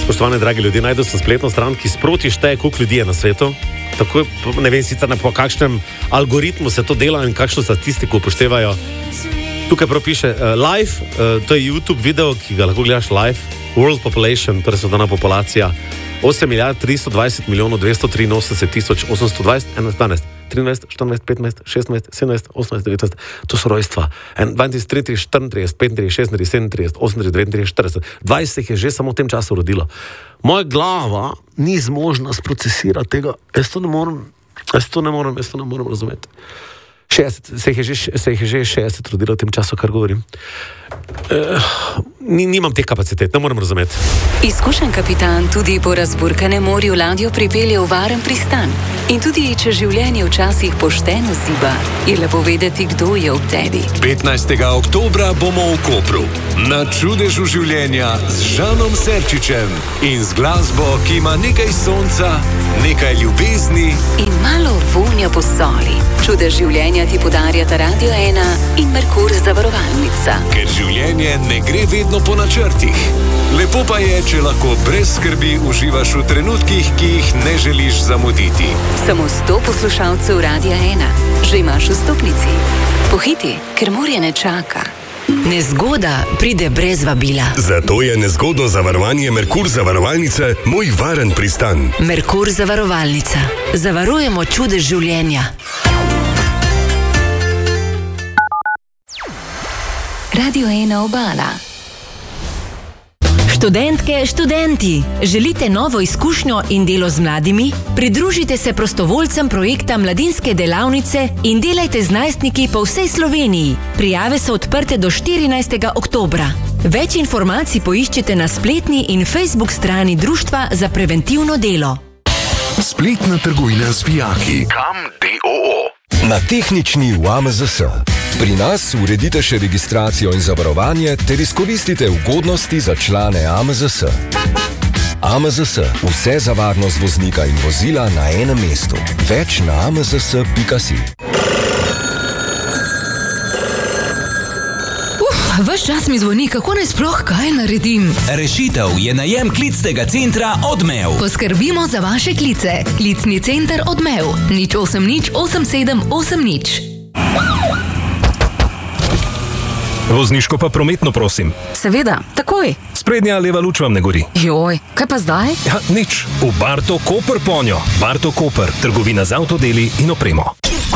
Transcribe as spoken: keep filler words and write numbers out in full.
spoštovane dragi ljudje, najdel sem spletno stran, ki sproti šteje, koliko ljudi je na svetu. Tako, ne vem sicer po kakšnem algoritmu se to dela in kakšno statistiko upoštevajo. Tukaj prav piše uh, live, uh, to je YouTube video, ki ga lahko gledaš live. World population, torej svetovna populacija, osem milijard tristo dvajset milijonov dvesto triinosemdeset tisoč osemsto dvajset, enajst, dvanajst, trinajst, štirinajst, petnajst, šestnajst, sedemnajst, osemnajst, devetnajst, to so rojstva. dvaintrideset, triintrideset, štiriintrideset, petintrideset, šestintrideset, sedemintrideset, osemintrideset, devetintrideset, štirideset, dvajset je že samo v tem času rodilo. Moja glava ni zmožna sprocesirati tega, jaz to ne morem, jaz to ne morem, jaz to ne morem razumeti. šestdeset, se jih je že, se jih je že šestdeset rodilo v tem času, kar govorim. Uh, nimam teh kapacitet, ne morem razumeti. Izkušen kapitan tudi po razburkanem morju ladjo pripelje v varen pristan. In tudi, če življenje včasih pošteno ziba, je lepo vedeti, kdo je ob tebi. petnajstega oktobra bomo v Kopru. Na čudežu življenja z Žanom Serčičem in z glasbo, ki ima nekaj sonca, nekaj ljubezni in malo vonja po soli. Čudež življenja ti podarjata Radio ena in Merkur zavarovalnica. Ker življenje ne gre vedno po načrtih. Lepo pa je, če lahko brez skrbi uživaš v trenutkih, ki jih ne želiš zamuditi. Samo sto poslušalcev Radia ena. Že imaš vstopnici. Pohiti, ker morje ne čaka. Nezgoda pride brez vabila. Zato je nezgodno zavarovanje Merkur zavarovalnice moj varen pristan. Merkur zavarovalnica. Zavarujemo čudež življenja. Radio ena Obala. Študentke, študenti, želite novo izkušnjo in delo z mladimi? Pridružite se prostovoljcem projekta Mladinske delavnice in delajte z najstniki po vsej Sloveniji. Prijave so odprte do štirinajstega oktobra. Več informacij poiščite na spletni in Facebook strani Društva za preventivno delo. Spletna trgovina z vijaki. Kam D O O. Na tehnični v A M Z S. Pri nas uredite še registracijo in zavarovanje ter izkoristite ugodnosti za člane A M Z S. A M Z S. Vse za varnost voznika in vozila na enem mestu. Več na a m z s pika si. Ves čas mi zvoni, kako naj sploh kaj naredim. Rešitev je najem klicnega centra Odmev. Poskrbimo za vaše klice. Klicni center Odmev. nič osem nič osem sedem osem nič. Vozniško pa prometno, prosim. Seveda, takoj. Sprednja leva luč vam ne gori. Joj, kaj pa zdaj? Ja, nič. V Barto Koper ponjo. Barto Koper, trgovina z avtodeli in opremo.